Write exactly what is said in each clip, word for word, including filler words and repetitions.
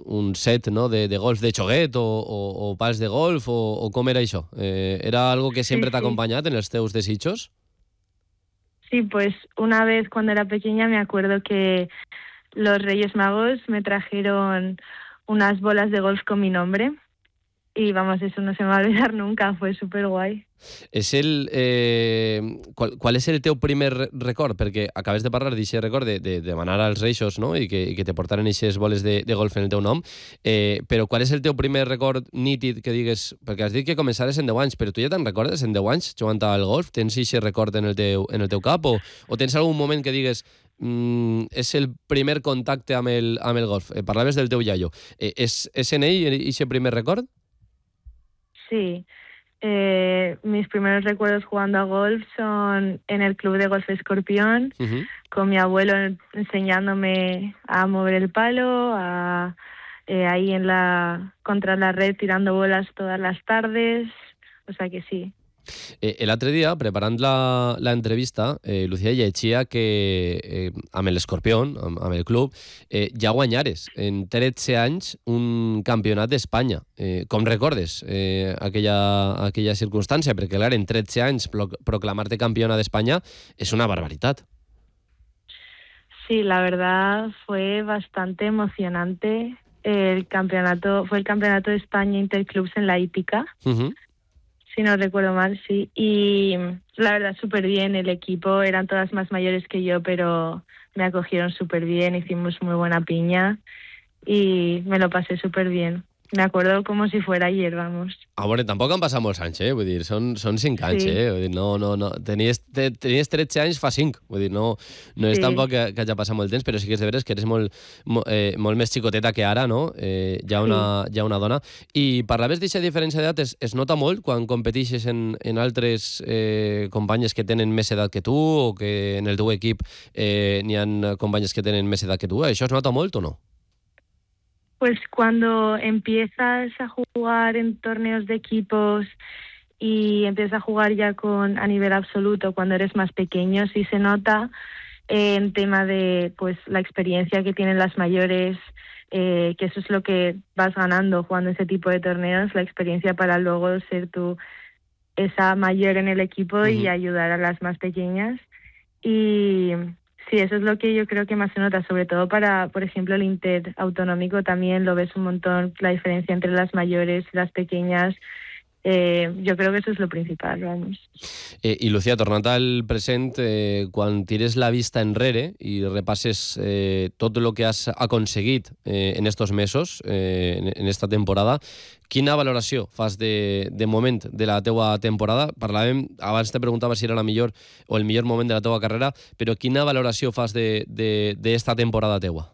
un set, no?, de, de golf de xoguet o, o, o pals de golf, o, o com era això? Eh, era algo que sempre Sí, t'ha sí. acompanyat en els teus desitjos? Sí, pues una vez cuando era pequeña me acuerdo que los Reyes Magos me trajeron unas bolas de golf con mi nombre y vamos, eso no se me va a olvidar nunca, fue súper guay. És el, eh, qual, qual és el teu primer record? Perquè acabes de parlar d'aquest record de, de demanar als Reixos, no?, i que, i que te portaren aquestes boles de, de golf en el teu nom, eh, però qual és el teu primer record nítid que digues? Perquè has dit que començares en deu anys, però tu ja te'n recordes en deu anys jugant al golf? Tens aquest record en el teu, en el teu cap? O, o tens algun moment que digues mm, és el primer contacte amb el, amb el golf? Eh, parlaves del teu iaio. Eh, és, és en ell aquest primer record? Sí. Eh, mis primeros recuerdos jugando a golf son en el club de golf Escorpión, Uh-huh. con mi abuelo enseñándome a mover el palo, a, eh, ahí en la contra la red tirando bolas todas las tardes, o sea que sí. Eh, L'altre dia, preparant la, la entrevista, eh, Lucía llegia que eh, amb l'Escorpión, amb, amb el club, eh, ja guanyares en tretze anys un campionat d'Espanya. Eh, com recordes eh, aquella, aquella circumstància? Perquè, clar, en tretze anys pro proclamar-te campiona d'Espanya és una barbaritat. Sí, la verdad fue bastante emocionante. El campeonato, fue el campeonato de España Interclubs en la hípica. Uh-huh. Si no recuerdo mal, sí. Y la verdad, súper bien. El equipo eran todas más mayores que yo, pero me acogieron súper bien. Hicimos muy buena piña y me lo pasé súper bien. Me acuerdo como si fuera ayer, vamos. A veure, tampoc han passat molts anys, eh? Vull dir, són, són cinc anys, Sí. eh? Vull dir, no, no, no. Tenies, te, tenies tretze anys fa cinc. Vull dir, no, no és Sí. tampoc que, que hagi passat molt temps, però sí que és de veres que eres molt, mo- eh, molt més xicoteta que ara, no? Eh, ja, una, ja una dona. I parlaves d'aquesta diferència d'edat, es, es nota molt quan competixes en, en altres eh, companyes que tenen més edat que tu, o que en el teu equip eh, n'hi ha companyes que tenen més edat que tu. Això es nota molt o no? Pues cuando empiezas a jugar en torneos de equipos y empiezas a jugar ya con a nivel absoluto cuando eres más pequeño, sí se nota eh, en tema de pues la experiencia que tienen las mayores, eh, que eso es lo que vas ganando jugando ese tipo de torneos, la experiencia para luego ser tú esa mayor en el equipo Uh-huh. y ayudar a las más pequeñas. Y sí, eso es lo que yo creo que más se nota, sobre todo para, por ejemplo, el interautonómico también lo ves un montón, la diferencia entre las mayores y las pequeñas. Eh, jo crec que això és lo principal, vamos. Eh, I, Lucía, tornant al present, eh, quan tires la vista enrere i repasses eh, tot el que has aconseguit eh, en estos mesos, eh, en, en esta temporada, quina valoració fas de, de moment de la teua temporada? Parlàvem, abans te preguntava si era la millor o el millor moment de la teua carrera, però quina valoració fas de, de, de esta temporada teua?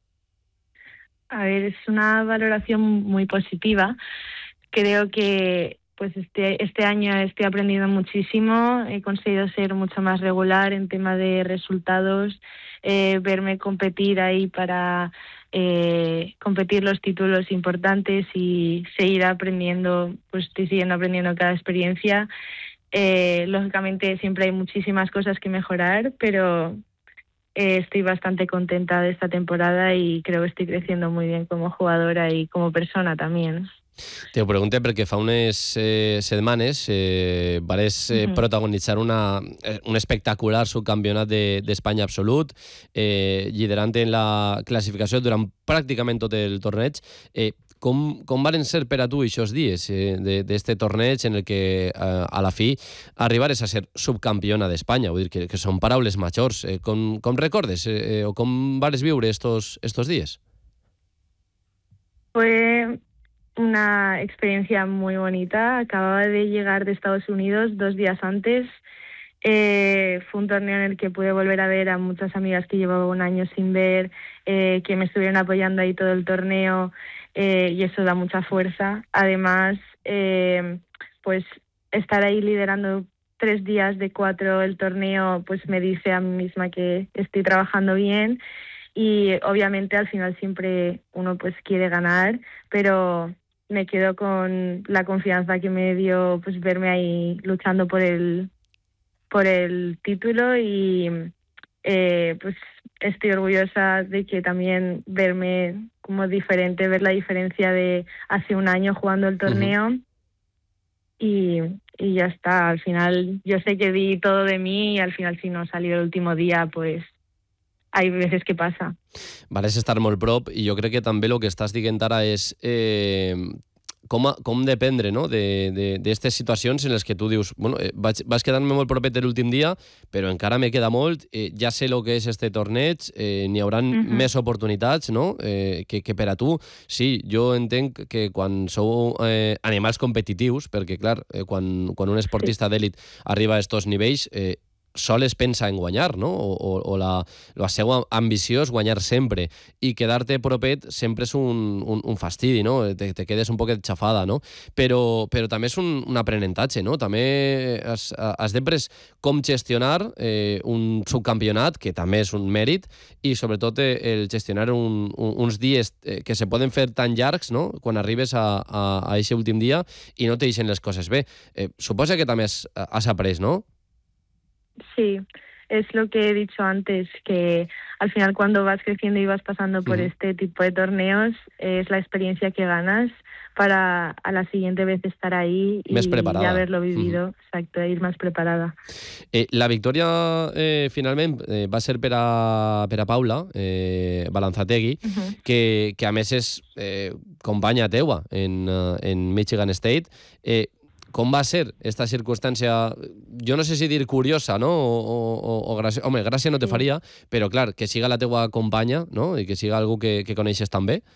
A ver, es una valoración muy positiva. Creo que pues este, este año estoy aprendiendo muchísimo, he conseguido ser mucho más regular en tema de resultados, eh, verme competir ahí para eh, competir los títulos importantes y seguir aprendiendo, pues estoy siguiendo aprendiendo cada experiencia. Eh, lógicamente siempre hay muchísimas cosas que mejorar, pero eh, estoy bastante contenta de esta temporada y creo que estoy creciendo muy bien como jugadora y como persona también. Te ho pregunto perquè fa unes eh, setmanes eh, vares eh, Uh-huh. protagonitzar una, eh, un espectacular subcampionat d'Espanya de, absolut, eh, liderant en la classificació durant pràcticament tot el torneig. Eh, com, com varen ser per a tu aquests dies eh, d'este torneig en el que eh, a la fi arribares a ser subcampiona d'Espanya? Vull dir que, que són paraules majors. Eh, com, com recordes eh, o com vares viure estos, estos dies? Fue una experiencia muy bonita. Acababa de llegar de Estados Unidos dos días antes. Eh, fue un torneo en el que pude volver a ver a muchas amigas que llevaba un año sin ver, eh, que me estuvieron apoyando ahí todo el torneo, eh, y eso da mucha fuerza. Además, eh, pues estar ahí liderando tres días de cuatro el torneo, pues me dice a mí misma que estoy trabajando bien. Y obviamente al final siempre uno pues quiere ganar, pero me quedo con la confianza que me dio pues verme ahí luchando por el por el título y eh, pues estoy orgullosa de que también verme como diferente, ver la diferencia de hace un año jugando el torneo. Uh-huh. y, y ya está, al final yo sé que di todo de mí y al final si no salió el último día, pues hay veces que passa. Vares estar molt prop i jo crec que també el que estàs dient ara és eh, com, com dependre, no?, d'aquestes situacions en les que tu dius, bueno, eh, vaig, vaig quedar-me molt propet l'últim dia, però encara me queda molt, eh, ja sé el que és este torneig, eh, n'hi haurà uh-huh. més oportunitats, no?, eh, que, que per a tu, sí, jo entenc que quan sou eh, animals competitius, perquè, clar, eh, quan, quan un esportista sí. d'èlit arriba a estos nivells, eh, sol es pensa en guanyar, no? O, o, o la, la seva ambició és guanyar sempre, i quedar-te propet sempre és un, un, un fastidi, no? Te, te quedes un poquet xafada, no? Però, però també és un, un aprenentatge, no? També has, has d'aprendre com gestionar eh, un subcampionat, que també és un mèrit, i sobretot el gestionar un, un, uns dies que se poden fer tan llargs, no?, quan arribes a, a, a aquest últim dia i no te deixen les coses bé. Eh, suposa que també has, has après, no? Sí, es lo que he dicho antes, que al final cuando vas creciendo y vas pasando por uh-huh. este tipo de torneos, es la experiencia que ganas para a la siguiente vez estar ahí y ya haberlo vivido, uh-huh. exacto, ir más preparada. Eh, la victòria eh, finalment eh, va ser per a, per a Paula eh, Balanzategui, uh-huh. que, que a més és eh, companya teua en, uh, en Michigan State. Eh, Com va ser esta circumstància, jo no sé si dir curiosa, no?, o, o, o gràcia? Home, gràcia no te faria, però clar, que siga la teua companya, no?, i que siga algú que, que coneixes tan bé.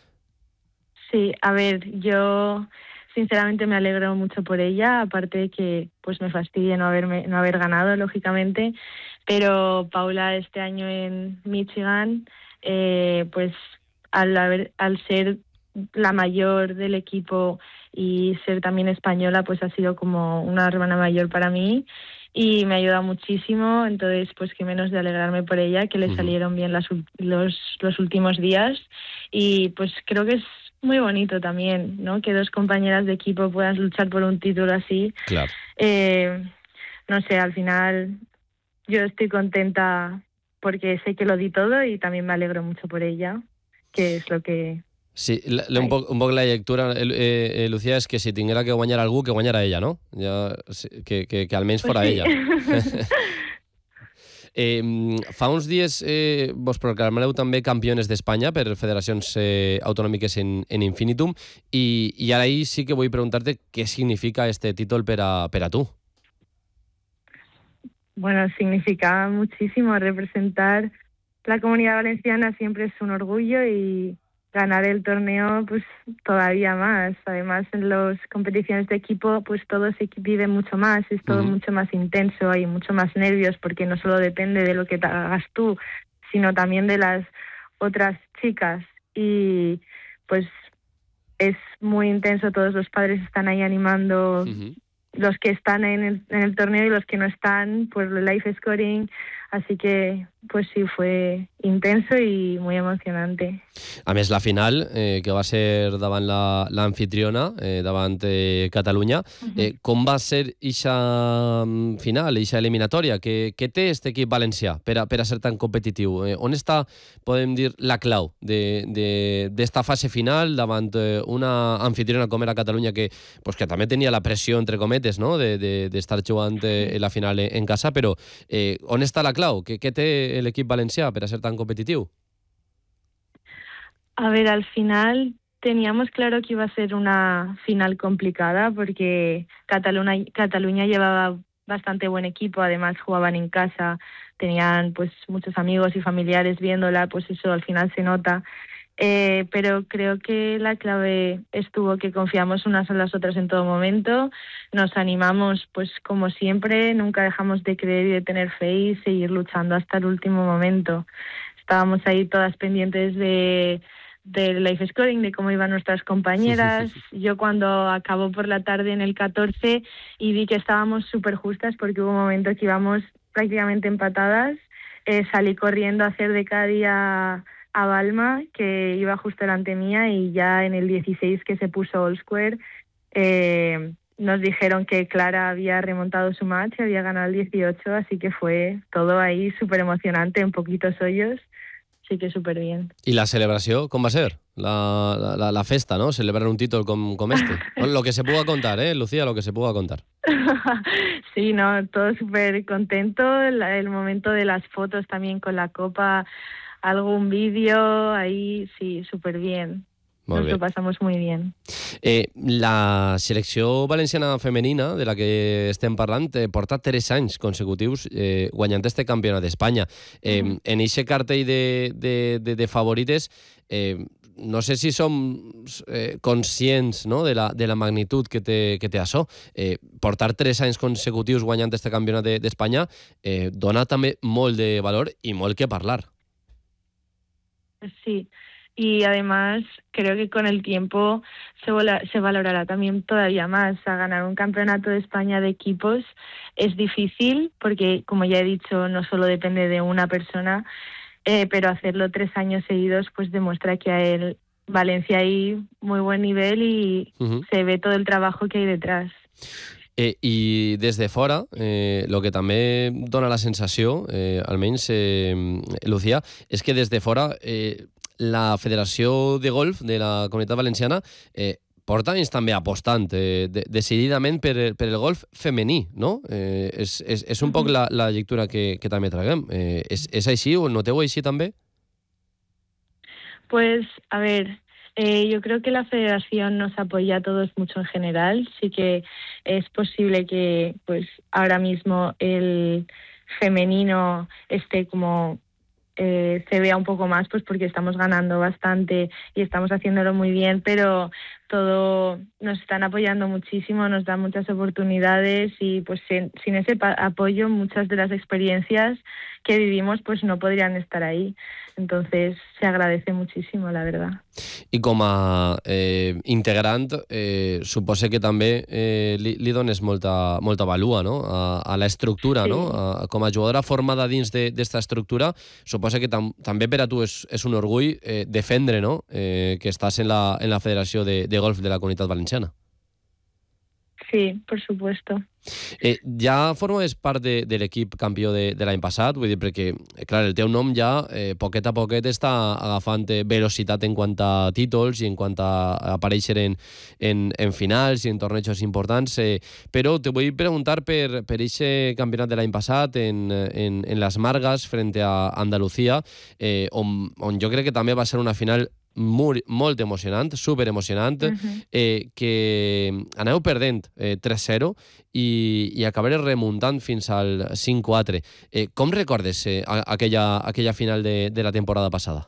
Sí, a ver, yo sinceramente me alegro mucho por ella, aparte de que pues me fastidia no, haberme, no haber ganado, lógicamente, pero Paula este año en Michigan, eh, pues al, haber, al ser la mayor del equipo y ser también española, pues ha sido como una hermana mayor para mí y me ha ayudado muchísimo, entonces pues que menos de alegrarme por ella, que le uh-huh. salieron bien las, los, los últimos días y pues creo que es muy bonito también, ¿no?, que dos compañeras de equipo puedan luchar por un título así. Claro. Eh, no sé, al final yo estoy contenta porque sé que lo di todo y también me alegro mucho por ella, que es lo que... Sí, la, la, un, poc, un poc la lectura, eh, eh, Lucía, és que si tinguera que guanyar algú, que guanyara ella, no? Ja, que, que, que almenys fora pues sí. ella. eh, fa uns dies eh, vos proclamareu també campiones d'Espanya per federacions eh, autonòmiques en, en Infinitum, i, i ara ahí sí que vull preguntar-te què significa este títol per a, per a tu. Bueno, significa muchísimo. Representar la Comunidad Valenciana siempre es un orgullo y ganar el torneo pues todavía más. Además, en las competiciones de equipo pues todo se vive mucho más, es todo uh-huh. mucho más intenso, hay mucho más nervios porque no solo depende de lo que te hagas tú, sino también de las otras chicas y pues es muy intenso, todos los padres están ahí animando, uh-huh. los que están en el, en el torneo y los que no están, pues el live scoring, así que pues sí, fue intenso y muy emocionante. A més, la final, eh, que va ser davant l'anfitriona, la, eh, davant eh, Catalunya, uh-huh. eh, com va ser ixa final, ixa eliminatòria? Què, què té aquest equip valencià per a, per a ser tan competitiu? Eh, on està, podem dir, la clau d'esta fase final davant una anfitriona com era Catalunya, que, pues, que també tenia la pressió, entre cometes, no?, d'estar de, de jugant eh, la final en casa, però eh, on està la clau? Què, què té l'equip valencià per a ser tan competitiu? A ver, al final teníamos claro que iba a ser una final complicada porque Cataluña, Cataluña llevaba bastante buen equipo, además jugaban en casa, tenían pues muchos amigos y familiares viéndola, pues eso al final se nota. Eh, pero creo que la clave estuvo que confiamos unas en las otras en todo momento, nos animamos pues como siempre, nunca dejamos de creer y de tener fe y seguir luchando hasta el último momento. Estábamos ahí todas pendientes de del live scoring, de cómo iban nuestras compañeras. Yo cuando acabó por la tarde en el catorce y vi que estábamos súper justas porque hubo un momento que íbamos prácticamente empatadas, eh, salí corriendo a hacer de cada día a Balma, que iba justo delante mía, y ya en el dieciséis que se puso All Square, eh, nos dijeron que Clara había remontado su match y había ganado el dieciocho, así que fue todo ahí súper emocionante en poquitos hoyos. sí que súper bien. I la celebració, com va ser? La, la, la festa, ¿no? Celebrar un títol com, com este. Lo que se puga contar, ¿eh, Lucía? Lo que se puga contar. Sí, no, todo súper contento. La- El momento de las fotos también con la copa, algún vídeo, ahí sí, súper bien. Molt Nos bé. lo pasamos muy bien. Eh, la selecció valenciana femenina, de la que estem parlant, eh, porta tres anys consecutius eh, guanyant este campionat d'Espanya. Eh, Ujú. En eixe cartell de, de, de, de favorites, eh, no sé si som eh, conscients, no?, de, la, de la magnitud que té, que té això. Eh, portar tres anys consecutius guanyant este campionat de- d'Espanya eh, dona també molt de valor i molt que parlar. Sí, y además creo que con el tiempo se, vola- se valorará también todavía más. A ganar un campeonato de España de equipos es difícil porque, como ya he dicho, no solo depende de una persona, eh, pero hacerlo tres años seguidos pues demuestra que a él Valencia hay muy buen nivel y Uh -huh. se ve todo el trabajo que hay detrás. Eh, I des de fora, eh, el que també dona la sensació, eh, almenys, eh, Lucía, és que des de fora eh, la Federació de Golf de la Comunitat Valenciana eh, porta anys també apostant eh, de, decididament per, per el golf femení, no? Eh, és, és, és un poc la, la lectura que, que també traguem. Eh, és, és així o noteu així també? Pues, a ver, eh, yo creo que la federación nos apoya a todos mucho en general. Sí que es posible que, pues, ahora mismo el femenino esté como eh, se vea un poco más, pues porque estamos ganando bastante y estamos haciéndolo muy bien, pero todo nos están apoyando muchísimo, nos dan muchas oportunidades y pues sin, sin ese pa- apoyo muchas de las experiencias que vivimos pues no podrían estar ahí. Entonces se agradece muchísimo, la verdad. I com a eh, integrant, eh, suposa que també eh, li, li dones molta, molta valua, no?, a, a la estructura, Sí. no? A, com a jugadora formada dins d'esta estructura, suposa que tam, també per a tu és, és un orgull eh, defendre, no?, eh, que estàs en la, en la Federació de, de Golf de la Comunitat Valenciana. Sí, por supuesto. Eh, ja formes part de, de l'equip campió de, de l'any passat, vull dir, perquè, clar, el teu nom ja eh, poquet a poquet està agafant eh, velocitat en quant a títols i en quant a aparèixer en, en, en finals i en tornejos importants, eh, però te vull preguntar per, per aquest campionat de l'any passat en, en, en les Margas frente a Andalucía, eh, on, on jo crec que també va ser una final molt, molt emocionant, super emocionant, uh -huh. eh, que aneu perdent eh, tres zero i, i acabaré remuntant fins al cinc quatre. Eh, com recordes eh, aquella, aquella final de, de la temporada passada?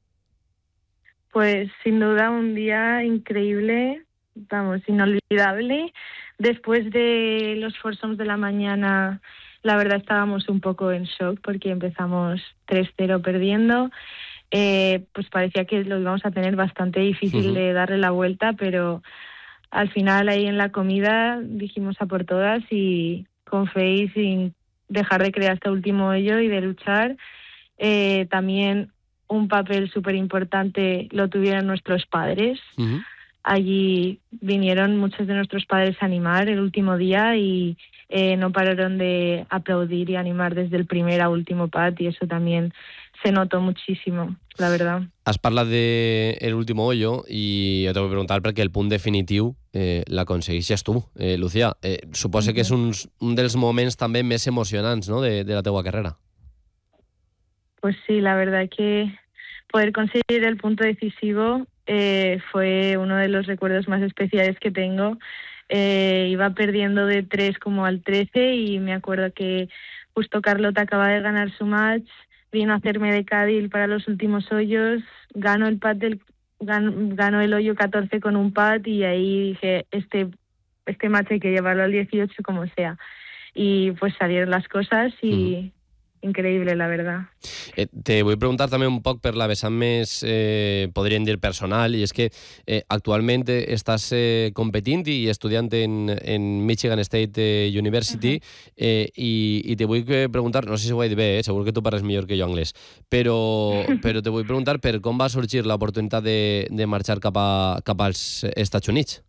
Pues sin duda un día increíble, vamos, inolvidable. Después de los foursomes de la mañana, la verdad estábamos un poco en shock porque empezamos tres cero perdiendo. Eh, pues parecía que lo íbamos a tener bastante difícil uh-huh. de darle la vuelta, pero al final ahí en la comida dijimos a por todas y con fe y sin dejar de crear hasta último hoyo y de luchar. Eh, también un papel súper importante lo tuvieron nuestros padres. Uh-huh. Allí vinieron muchos de nuestros padres a animar el último día y eh, no pararon de aplaudir y animar desde el primer a último pat y eso también se notó muchísimo, la verdad. Has parlat de el último hoyo i jo t'ho vull preguntar perquè el punt definitiu eh, l'aconsegueixes tu, eh, Lucía. Eh, suposa uh-huh. que és un, un dels moments també més emocionants, no?, de, de la teua carrera. Pues sí, la verdad que poder conseguir el punto decisivo eh, fue uno de los recuerdos más especiales que tengo. Eh, iba perdiendo de tres como al trece y me acuerdo que justo Carlota acaba de ganar su match, vino a hacerme de Cádiz para los últimos hoyos, ganó el pat del, ganó, ganó el hoyo catorce con un pat y ahí dije, este, este match hay que llevarlo al dieciocho como sea. Y pues salieron las cosas y... Uh-huh. Increïble, la verdad. Eh, te vull preguntar també un poc per la vessant més, eh, podríem dir, personal, i és que eh, actualment estàs eh, competint i estudiant en, en Michigan State University, uh-huh. eh, i, i te vull preguntar, no sé si ho he dit bé, eh, segur que tu parles millor que jo anglès, però, però te vull preguntar per com va sorgir l'oportunitat de, de marxar cap, a, cap als Estats Units.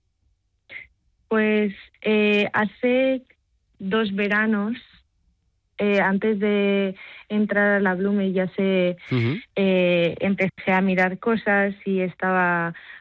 Pues eh, hace dos veranos eh, antes de entrar a la Blume ya sé, Ujú. eh, empecé a mirar cosas y estaba